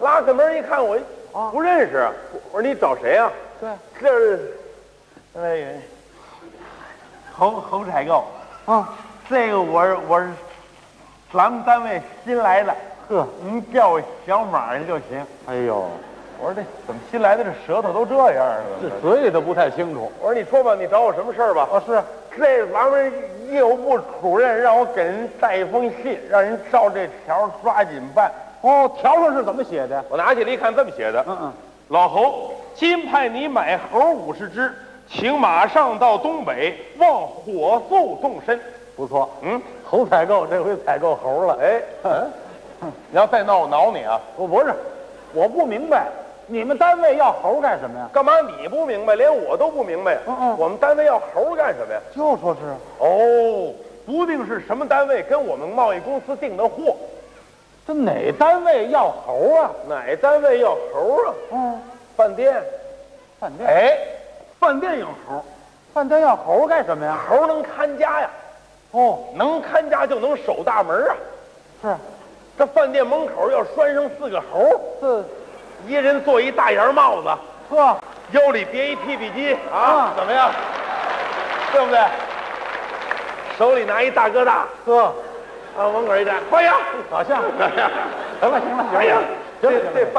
拉开门一看，我不认识。我说你找谁呀？ 对， 这是侯采购啊，这个我是咱们单位新来的，呵，您叫我小马就行。 哎呦， 我说这怎么新来的这舌头都这样了？ 这嘴里头不太清楚。 我说你说吧，你找我什么事儿吧？ 哦，是这咱们业务部主任让我给人带一封信，让人照这条抓紧办。 哦，条上是怎么写的？ 我拿起来一看，这么写的：老侯，今派你买猴50只，请马上到东北，望火速动身。 不错，猴采购这回采购猴了。 哎，你要再闹我挠你啊！ 不是，我不明白，你们单位要猴干什么呀？ 干嘛你不明白，连我都不明白。我们单位要猴干什么呀？ 就说是哦，不定是什么单位跟我们贸易公司订的货。 这哪单位要猴啊？ 哪单位要猴啊？饭店。 饭店。 哎，饭店要猴。 饭店要猴干什么呀？ 猴能看家呀。 哦， 能看家就能守大门啊。 是， 这饭店门口要拴上4个猴， 这一人做一大檐帽子， 呵， 腰里别一提笔机啊，怎么样？对不对？手里拿一大哥大， 呵， 往门口一站，欢迎， 好像。 怎么样？ 行了， 哎呀，这